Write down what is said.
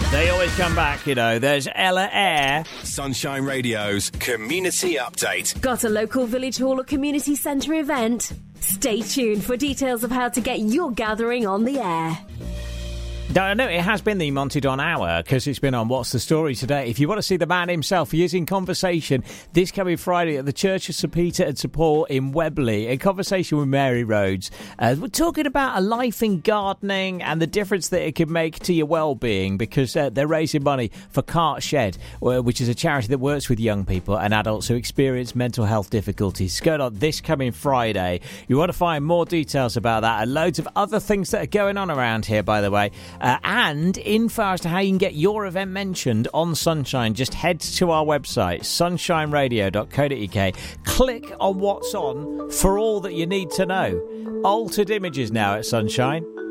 They always come back, you know. There's Ella Eyre. Sunshine Radio's Community Update. Got a local village hall or community centre event? Stay tuned for details of how to get your gathering on the air. I know it has been the Monty Don Hour because it's been on What's the Story today. If you want to see the man himself, he is in conversation this coming Friday at the Church of St Peter and St Paul in Webley, in conversation with Mary Rhodes. We're talking about a life in gardening and the difference that it can make to your well-being, because they're raising money for Cart Shed, which is a charity that works with young people and adults who experience mental health difficulties. It's going on this coming Friday. You want to find more details about that and loads of other things that are going on around here, by the way. And info as to how you can get your event mentioned on Sunshine, just head to our website, sunshineradio.co.uk. Click on what's on for all that you need to know. Altered images now at Sunshine.